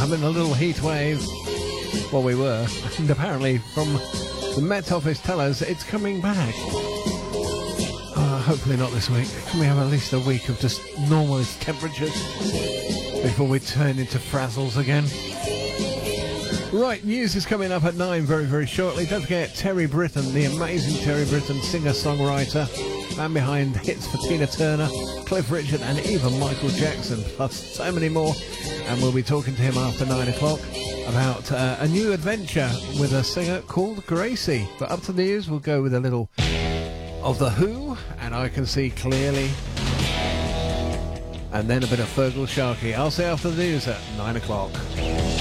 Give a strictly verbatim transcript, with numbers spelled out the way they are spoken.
having a little heat wave. Well, we were. And apparently from the Met Office tell us it's coming back. Uh, hopefully not this week. Can we have at least a week of just normal temperatures before we turn into frazzles again? Right, news is coming up at nine very, very shortly. Don't forget Terry Britton, the amazing Terry Britton, singer-songwriter, man behind hits for Tina Turner, Cliff Richard and even Michael Jackson, plus so many more. And we'll be talking to him after nine o'clock about uh, a new adventure with a singer called Gracie. But up to the news, we'll go with a little of The Who, and I Can See Clearly, and then a bit of Fergal Sharkey. I'll see you after the news at nine o'clock.